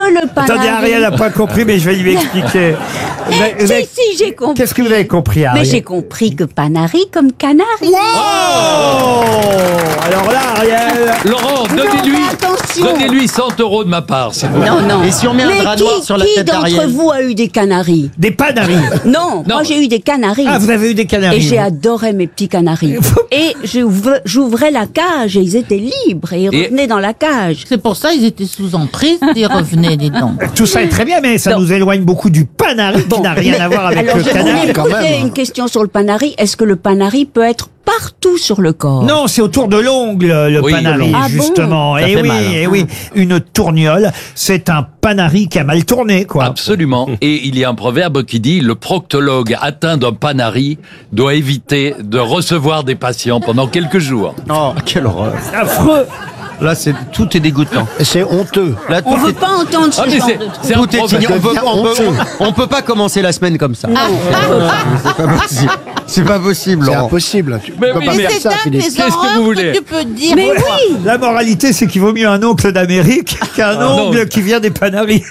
le Panari... Attendez, Ariel n'a pas compris, mais je vais lui expliquer. Si, j'ai compris. Qu'est-ce que vous avez compris, Ariel? Mais j'ai compris que Panari comme canari. Oh! Alors là, Ariel... Laurent, donnez-lui 100 € de ma part, s'il vous plaît. Non. Et si on met un drap noir sur la tête Qui d'entre d'Ariel? vous a eu des canaris? Des panaris. Non, moi j'ai eu des canaris. Ah, vous avez eu des canaris. Et j'ai adoré mes petits canaris. Et j'ouvrais la cage et ils étaient libres et ils revenaient dans la cage. C'est pour ça ils étaient sous emprise, ils revenaient, dis donc. Tout ça est très bien, mais ça nous éloigne beaucoup du panari qui n'a rien à voir avec alors le je canari. voulais poser une question sur le panari. Est-ce que le panari peut être partout sur le corps? Non, c'est autour de l'ongle, le panari, Ah justement. bon? Ça Et fait oui, mal. et oui, une tourniole, c'est un panari qui a mal tourné, quoi. Absolument. Et il y a un proverbe qui dit « Le proctologue atteint d'un panari doit éviter de recevoir des patients pendant quelques jours. Oh, quelle horreur. Affreux. Là, tout est dégoûtant. C'est honteux. Là, On veut pas entendre ce Ah, mais genre c'est- de truc. c'est un tout est proverbe. ignorant. On peut pas commencer la semaine comme ça. C'est pas possible. C'est pas possible, C'est Laurent. impossible. Tu Mais peux oui, pas mais faire C'est ça, dingue Philippe. les Qu'est-ce que horreurs vous voulez tu peux dire. Mais oui. La moralité, c'est qu'il vaut mieux un oncle d'Amérique qu'un non. ongle qui vient des panaris.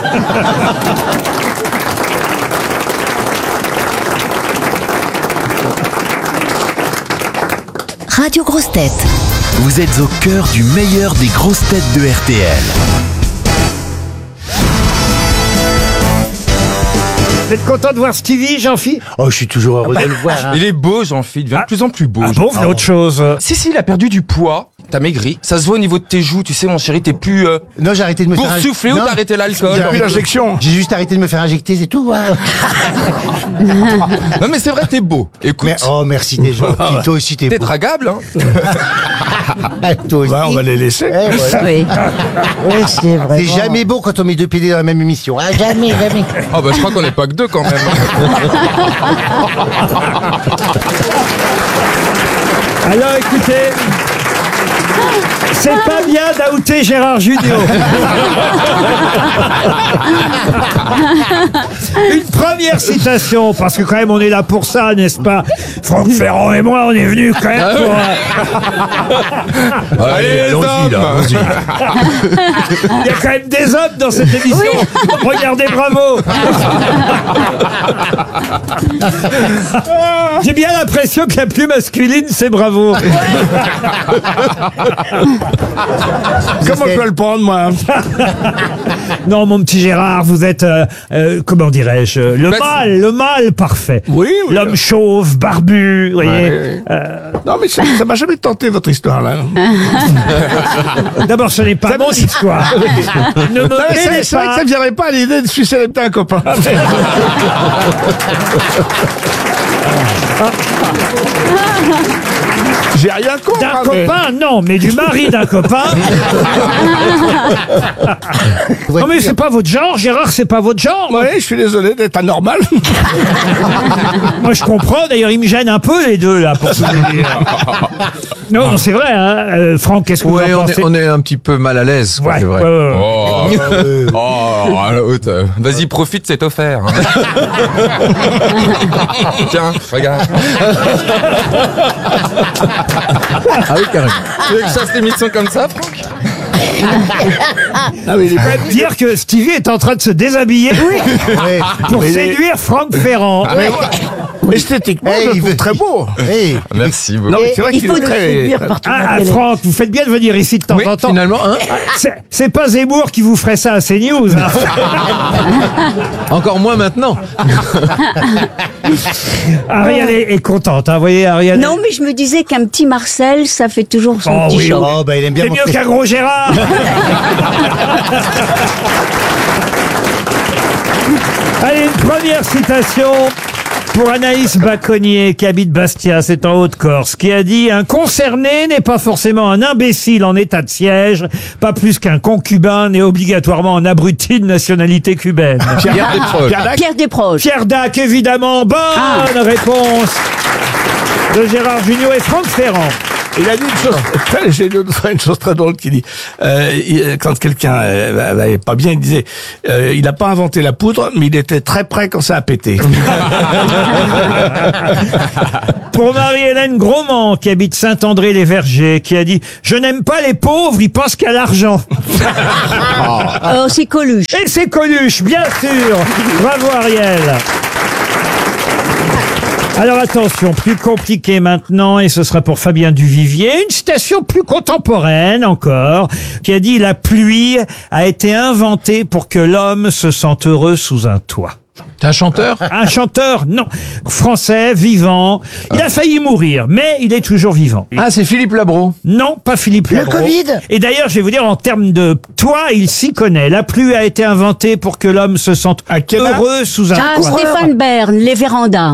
Radio Grosses Têtes. Vous êtes au cœur du meilleur des grosses têtes de RTL. Vous êtes content de voir Stevie, Jean-Philippe? Oh, je suis toujours heureux de le voir. hein. Il est beau, Jean-Philippe, il devient de plus en plus beau. Ah bon, c'est autre chose. Si, il a perdu du poids. T'as maigri. Ça se voit au niveau de tes joues, tu sais, mon chéri, t'es plus Non, j'ai arrêté de me faire boursouflé ou Non, t'as arrêté l'alcool. j'ai arrêté- J'ai juste arrêté de me faire injecter, c'est tout. hein. Non, mais c'est vrai, t'es beau. Écoute, Mais, oh, merci des gens. Toi aussi, t'es t'es beau. dragable, hein. Toi aussi. On va les laisser. Eh, voilà. Oui. Oui, c'est vrai. C'est jamais beau quand on met deux PD dans la même émission. Ah, jamais, jamais. Oh, bah, je crois qu'on n'est pas que deux quand même. Alors écoutez, c'est pas bien d'outer Gérard Junior. Une première citation, parce que quand même on est là pour ça, n'est-ce pas? Franck Ferrand et moi, on est venus quand même pour... Allez, les hommes. Il y a quand même des hommes dans cette émission. Regardez, bravo. J'ai bien l'impression que la plus masculine, c'est bravo. Comment je peux le prendre, moi? Non, mon petit Gérard, vous êtes, comment dirais-je, le mâle parfait. Oui, oui. L'homme chauve, barbu, vous voyez. Ouais. Non, mais ça m'a jamais tenté, votre histoire, là. D'abord, ce n'est pas mon histoire. Ne me Non, mais mêlez c'est vrai que pas. ça ne viendrait pas à l'idée de sucer les petits un copain. J'ai rien contre. D'un hein, mais- copain, non, mais du mari d'un copain. Non, mais c'est pas votre genre, Gérard, c'est pas votre genre. Oui, je suis désolé d'être anormal. Moi, je comprends. D'ailleurs, ils me gênent un peu, les deux, là, pour tout vous dire. Non, c'est vrai, hein. Franck, qu'est-ce que vous en pensez? on est un petit peu mal à l'aise, quoi, Ouais, c'est vrai. ouais, ouais. À la haute. Vas-y, profite, c'est offert. hein. Tiens, regarde. Ah oui, carrément. Tu veux que je fasse l'émission comme ça, Franck? Ah oui, il est Je peux dire que Stevie est en train de se déshabiller pour Mais il est- séduire Franck Ferrand. esthétiquement, Hey, je le il trouve veut- très beau. Hey, Merci beaucoup. Non, mais c'est vrai Il qu'il faut est le très... séduire partout. Ah, Franck, vous faites bien de venir ici de temps en temps. finalement, hein. C'est pas Zemmour qui vous ferait ça à CNews. Hein. Encore moins maintenant. Ariane est contente, hein, vous voyez, Ariane. Non, mais je me disais qu'un petit Marcel, ça fait toujours son Oh petit oui, show. oh, bah, il aime bien C'est mieux montrer- qu'un gros Gérard. Allez, une première citation pour Anaïs Baconnier, qui habite Bastia, c'est en Haute-Corse, qui a dit « Un concerné n'est pas forcément un imbécile en état de siège, pas plus qu'un concubin n'est obligatoirement un abruti de nationalité cubaine. » Pierre Desproges. Pierre Desproges. Pierre Dac, évidemment, bonne réponse de Gérard Junior et Franck Ferrand. Il a dit une chose très, j'ai lu une chose très drôle qui dit, quand quelqu'un n'allait pas bien, il disait, il n'a pas inventé la poudre, mais il était très près quand ça a pété. Pour Marie-Hélène Grosmont, qui habite Saint-André-les-Vergers, qui a dit « Je n'aime pas les pauvres, ils pensent qu'à l'argent. » Oh, c'est Coluche. Et c'est Coluche, bien sûr. Bravo Ariel. Alors attention, plus compliqué maintenant, et ce sera pour Fabien Duvivier, une citation plus contemporaine encore, qui a dit « La pluie a été inventée pour que l'homme se sente heureux sous un toit ». T'es un chanteur? Un chanteur, non. Français, vivant. Il a failli mourir, mais il est toujours vivant. Ah, c'est Philippe Labro. Non, pas Philippe Labro. Le Covid. Et d'ailleurs, je vais vous dire, en termes de toit, il s'y connaît. La pluie a été inventée pour que l'homme se sente heureux sous un Ah, toit. Stéphane Bern, les vérandas.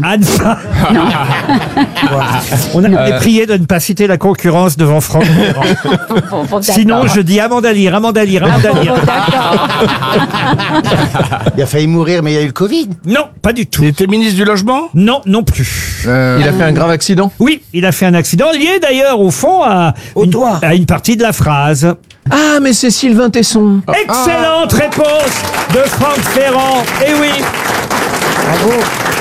On a prié de ne pas citer la concurrence devant Franck Ferrand. Sinon, je dis Amanda Lear. Il a failli mourir, mais il y a eu le Covid. Non, pas du tout. Il était ministre du Logement? Non, non plus. Il a fait un grave accident? Oui, il a fait un accident lié d'ailleurs au fond à une partie de la phrase. Ah, mais c'est Sylvain Tesson. Excellente réponse de Franck Ferrand. Eh oui. Bravo.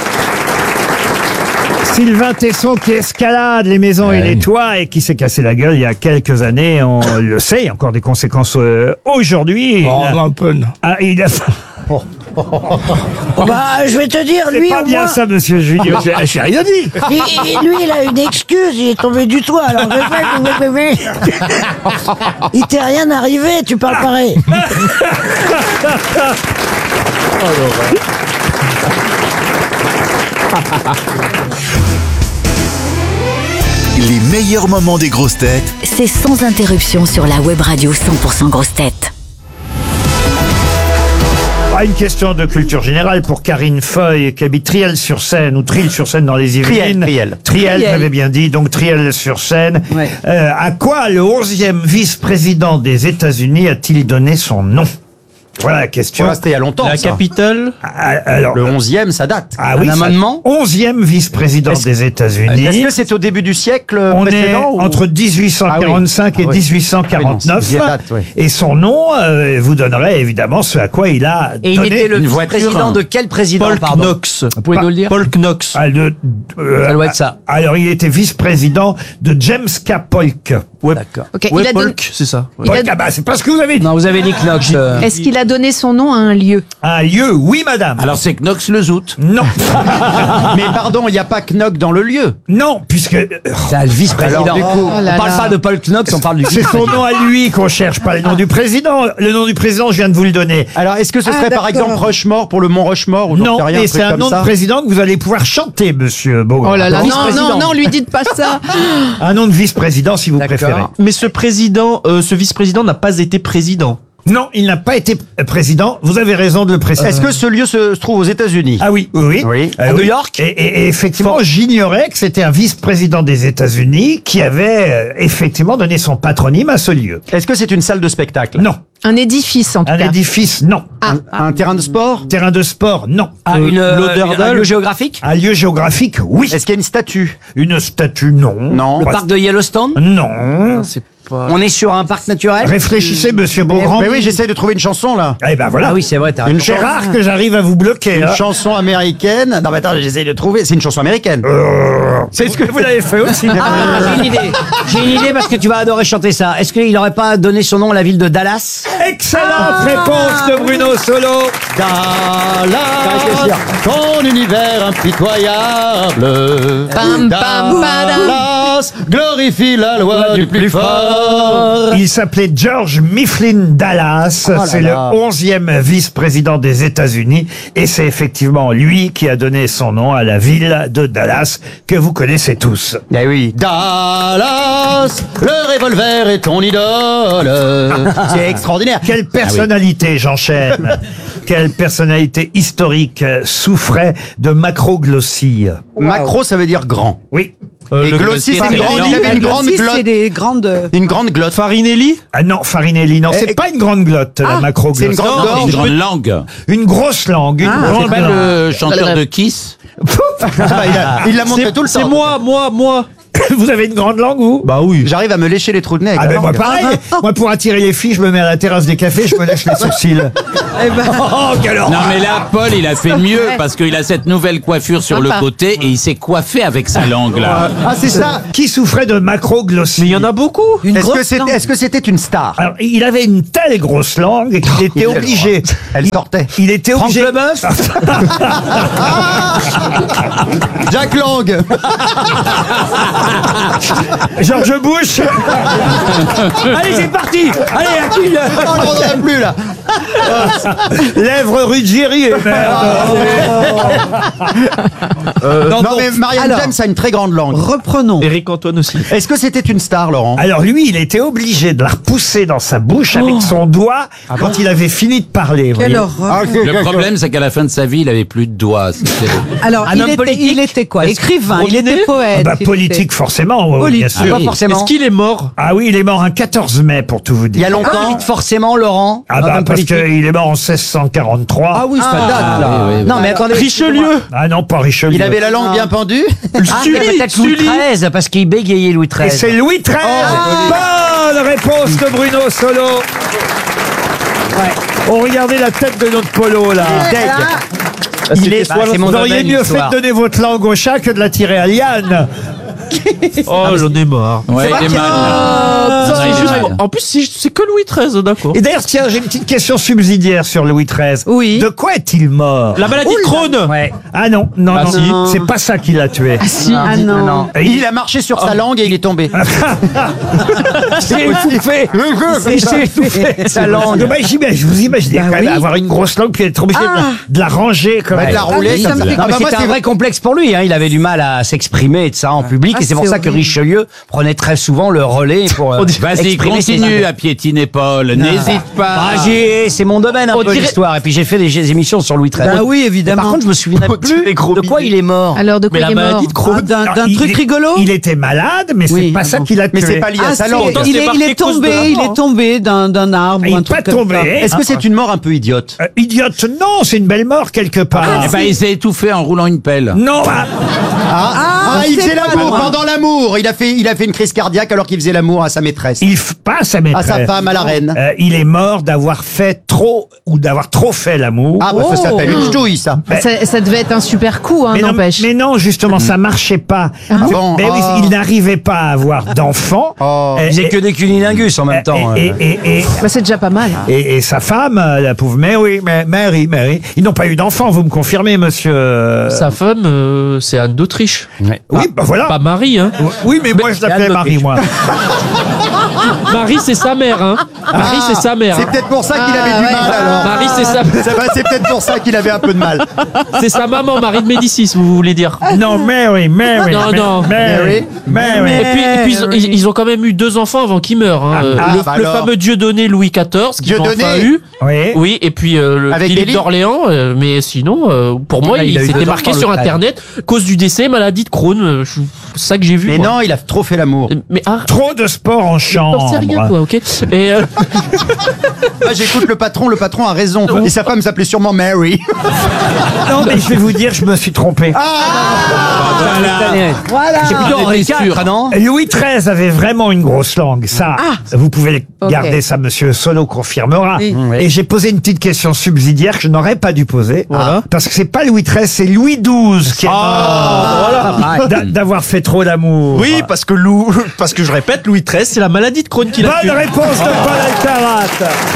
Sylvain Tesson qui escalade les maisons et les toits et qui s'est cassé la gueule il y a quelques années, on le sait, il y a encore des conséquences aujourd'hui. Un peu, non. Ah, il a... Bah, je vais te dire, C'est lui, pas au bien moins, ça, monsieur Junior. J'ai rien dit. lui, il a une excuse, il est tombé du toit. Alors, il t'est rien arrivé, tu parles pareil. Les meilleurs moments des grosses têtes C'est sans interruption sur la web radio 100% grosses têtes. Une question de culture générale pour Karine Feuille, qui habite Triel-sur-Seine, ou Trile-sur-Seine dans les Yvelines. Triel, j'avais bien dit, donc Triel-sur-Seine. Ouais. À quoi le 11e vice-président des États-Unis a-t-il donné son nom? Voilà la question. C'était il y a longtemps. La capitale? Alors, Le 11e, ça date. ah oui, un amendement? 11e vice-président des États-Unis. Est-ce que c'est au début du siècle On est précédent entre 1845 et 1849. Ah oui, date, oui. Et son nom vous donnerait évidemment ce à quoi il a Et donné il était le une président de quel président, Paul pardon? Knox. Vous pouvez nous le dire? Paul Knox. Ah, Ça doit être ça. Alors, il était vice-président de James K. Polk. Ouais, D'accord. Ok, ouais, il a donné- Polk, c'est ça. Ouais. Polk, ah bah, c'est pas ce que vous avez dit. Non, vous avez dit Knox. Est-ce qu'il a donné son nom à un lieu? Un lieu, oui, madame. Alors c'est Knox le Zout. Non. Mais pardon, il n'y a pas Knock dans le lieu. Non, puisque C'est un vice-président. Oh là On parle là. pas de Paul Knox, on parle du c'est son nom à lui qu'on cherche, pas le nom du président. Le nom du président, je viens de vous le donner. Alors, est-ce que ce serait par d'accord. exemple Rushmore pour le Mont Rushmore ou j'en Non, sais rien, mais un c'est truc un comme nom ça de président que vous allez pouvoir chanter, monsieur Beaugrand. Oh là là, non, vice-président. non, lui dites pas ça. Un nom de vice-président, si vous préférez. Mais ce vice-président n'a pas été président. Non, il n'a pas été président. Vous avez raison de le préciser. Est-ce que ce lieu se trouve aux États-Unis? Ah oui, oui, Oui. Ah À oui. New York? Et effectivement, j'ignorais que c'était un vice-président des États-Unis qui avait effectivement donné son patronyme à ce lieu. Est-ce que c'est une salle de spectacle? Non. Un édifice, en tout Un cas. édifice, non. Un terrain de sport? Terrain de sport, non. Un Lauderdale? lieu géographique? Un lieu géographique, oui. Est-ce qu'il y a une statue? Une statue, non. Non. Le parc de Yellowstone? Non. C'est pas... On est sur un parc naturel? Réfléchissez, monsieur Beaugrand. Mais oui, j'essaie de trouver une chanson là. Eh ben voilà. Ah oui, c'est vrai, t'as raison. C'est rare que j'arrive à vous bloquer. Une hein. chanson américaine. Non, mais attends, j'essaie de trouver. C'est une chanson américaine. C'est ce que vous l'avez fait aussi. Ah, j'ai une idée. J'ai une idée parce que tu vas adorer chanter ça. Est-ce qu'il n'aurait pas donné son nom à la ville de Dallas? Excellente réponse de Bruno Solo. Dallas, ton univers impitoyable. Bam, bam, badam. Dallas, glorifie la loi du plus fort. Il s'appelait George Mifflin Dallas. Oh là C'est là. le 11e vice-président des États-Unis. Et c'est effectivement lui qui a donné son nom à la ville de Dallas que vous connaissez tous. Eh oui. Dallas, le revolver est ton idole. C'est extraordinaire. Quelle personnalité, j'enchaîne. Quelle personnalité historique souffrait de macroglossie. Macro, ça veut dire grand. Oui. Et glossie, c'est une grande, il avait une grande C'est glotte. des grandes... Une grande glotte. Farinelli? Ah non, Farinelli, non, c'est pas une grande glotte, la macroglossie. c'est une grande gorge. Une grande langue. Une grosse langue, une grande C'est pas langue. le chanteur de Kiss? Il l'a montré tout le temps. C'est moi. Vous avez une grande langue, vous? Bah oui. J'arrive à me lécher les trous de nez avec Ah la ben moi langue. pareil. Moi pour attirer les filles, je me mets à la terrasse des cafés, je me lèche les sourcils. Oh, quelle horreur. Non mais là, Paul, il a fait mieux parce qu'il a cette nouvelle coiffure sur le côté et il s'est coiffé avec sa langue là. Ah, c'est ça. Qui souffrait de macroglossie? Mais il y en a beaucoup. Est-ce que c'était une star? Alors, il avait une telle grosse langue qu'il était obligé. Elle sortait. Il était Franck obligé. Leboeuf Jack Lang. George Bush. Allez, c'est parti. Allez, à qui le... On ne rendrait plus là. Lèvres Ruggieri. Non mais Marianne James a une très grande langue. Reprenons. Eric Antoine aussi. Est-ce que c'était une star, Laurent? Alors lui, il était obligé de la repousser dans sa bouche avec son doigt quand il avait fini de parler. vous Quelle voyez. horreur. Le problème, c'est qu'à la fin de sa vie, il avait plus de doigts. Alors, Un homme politique. il était quoi? Écrivain, il était poète. Ah bah, il politique forcément, oui, bien Politique. sûr. Pas forcément. Est-ce qu'il est mort? Ah oui, il est mort un 14 mai pour tout vous Il y dire. a longtemps. Vite forcément, Laurent. Ah Un bah homme parce politique. qu'il est mort en 1643. Ah oui, ça date là. oui, oui. Non mais attendez. Richelieu. Ah non, pas Richelieu. Il avait la langue bien pendue. Ah, peut-être Louis XIII parce qu'il bégayait Louis XIII. Et c'est Louis XIII. Bonne réponse de Bruno Solo. Oh, regardez la tête de notre Polo là. Il est, Bah, c'est mon vous auriez domaine, mieux fait l'histoire. de donner votre langue au chat que de la tirer à Liane. Oh, j'en ai marre. Ouais, il est mal. Ça, Non, c'est il est juste mal. pour- En plus, c'est que Louis XIII, d'accord. Et d'ailleurs, tiens, j'ai une petite question subsidiaire sur Louis XIII. Oui. De quoi est-il mort? La maladie de Crohn. Ouais. Ah non, non, Ah, non, si. c'est pas ça qui l'a tué. Ah si, ah non. Il a marché sur sa langue et il est tombé. C'est étouffé. C'est étouffé sa langue. Bah, je vous imaginez quand même avoir une grosse langue puis être obligé de la ranger comme Ouais, de la rouler Oui, comme ça. non, mais Ah bah moi, c'était un c'est vrai complexe pour lui. Hein. Il avait du mal à s'exprimer de ça en public et c'est pour c'est ça que horrible. Richelieu prenait très souvent le relais pour Vas-y, exprimer ses continue idées. à piétiner Paul. N'hésite pas. Ah, c'est mon domaine un On peu dirait- l'histoire. Et puis j'ai fait des émissions sur Louis XIII. Bah oui, évidemment. Par contre, je me souviens plus de quoi il est mort. Alors, de quoi Mais la il est mort? maladie de Crohn. D'un Alors, truc il- rigolo? Il était malade, mais c'est Oui, pas ça bon. qui l'a tué. Mais c'est pas lié à sa c'est- langue. Pourtant, il c'est est marqué cause de la il mort, est tombé d'un arbre Il ou un est truc pas comme tombé. ça. Est-ce que c'est une mort un peu idiote? Idiote, non, c'est une belle mort quelque part. Eh ben, il s'est étouffé en roulant une pelle. Non, Il c'est faisait pas l'amour loin. pendant l'amour. Il a fait une crise cardiaque alors qu'il faisait l'amour à sa maîtresse. pas à sa maîtresse. À sa femme, à la reine. Il est mort d'avoir fait trop ou d'avoir trop fait l'amour. Ah bah ça s'appelle une ch'touille ça. Ça devait être un super coup, hein, Mais non, n'empêche. mais non, justement, ça marchait pas. bon Mais oui, Ah. il n'arrivait pas à avoir d'enfants. Il faisait que des cunilingus en même temps. Bah, c'est déjà pas mal. Et sa femme, la pauvre Mary, ils n'ont pas eu d'enfants, vous me confirmez, monsieur Sa femme, c'est Anne d'Autriche. Oui, bah voilà. Pas Marie, hein. Oui, mais moi je l'appelais Marie, moi. Marie, c'est sa mère, hein. Marie, c'est sa mère. C'est hein. peut-être pour ça qu'il avait du ouais. mal alors. Marie, c'est sa... C'est peut-être pour ça qu'il avait un peu de mal. c'est sa maman, Marie de Médicis, vous voulez dire. Non, Mary. Non. Mary. Et puis ils ont quand même eu 2 enfants avant qu'ils meurent. Hein. bah le alors. fameux Dieudonné Louis XIV, qui en a Dieudonné. enfin eu. Oui. Oui, et puis le Avec Philippe Élie. d'Orléans, mais sinon, pour moi, il a eu c'était 2 marqué enfants, sur le Internet, cause du décès, maladie de Crohn. C'est ça que j'ai vu. Mais moi. non, il a trop fait l'amour. Mais Trop de sport en t'en chambre. sais rien, toi, ok. Et Ah, j'écoute le patron a raison. Et sa femme s'appelait sûrement Mary. Non, mais je vais vous dire, je me suis trompé. Voilà. C'est plutôt Henri IV, non Louis XIII avait vraiment une grosse langue. Ça, vous pouvez garder ça, monsieur Solo confirmera. Oui. Et j'ai posé une petite question subsidiaire que je n'aurais pas dû poser. Voilà. Parce que c'est pas Louis XIII, c'est Louis XII qui est mort d'avoir fait trop d'amour. oui, parce que je répète, Louis XIII, c'est la maladie de Crohn qui l'a tué. Bonne réponse de Paul Alcarat.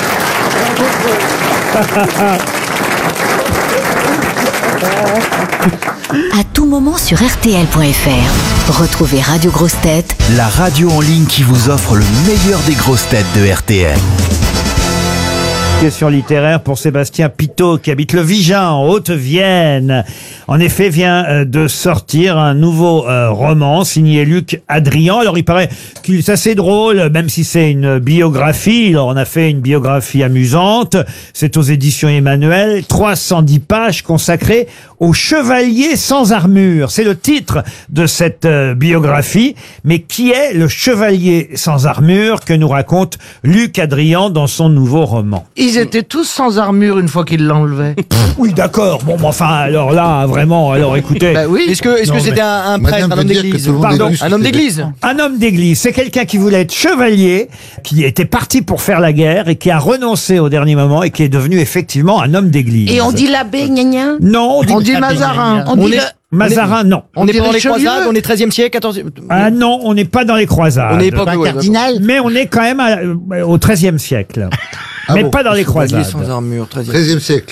À tout moment sur RTL.fr. Retrouvez Radio Grosses Têtes, La radio en ligne qui vous offre le meilleur des grosses têtes de RTL. Question littéraire pour Sébastien Pitot qui habite le Vigin en Haute-Vienne. En effet, vient de sortir un nouveau roman signé Luc Adrian. Alors il paraît qu'il est assez drôle, même si c'est une biographie. Alors on a fait une biographie amusante. C'est aux éditions Emmanuel. 310 pages consacrées au chevalier sans armure. C'est le titre de cette biographie. Mais qui est le chevalier sans armure que nous raconte Luc Adrian dans son nouveau roman? Ils étaient tous sans armure une fois qu'ils l'enlevaient. Oui, d'accord. Bon, mais enfin, alors là, vraiment, alors écoutez. Bah oui. Est-ce que Non, c'était mais- un prêtre, un homme d'église? Pardon. Un homme d'église? Un homme d'église, c'est quelqu'un qui voulait être chevalier, qui était parti pour faire la guerre et qui a renoncé au dernier moment et qui est devenu effectivement un homme d'église. Et on dit l'abbé, gna gna. Non, On dit Mazarin. On est- Mazarin, non. On est pendant les Richelieu. croisades, on est 13e siècle, 14e. Ah non, on n'est pas dans les croisades. On est époque, ouais, Mais on est quand même au XIIIe siècle. Mais pas dans les croisades. Sans armure, 13e. 13e siècle.